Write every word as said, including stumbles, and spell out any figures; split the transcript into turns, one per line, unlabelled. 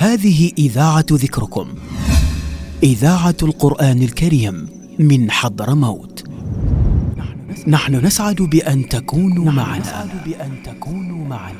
هذه إذاعة ذكركم، إذاعة القرآن الكريم من حضرموت. نحن نسعد بأن تكونوا معنا.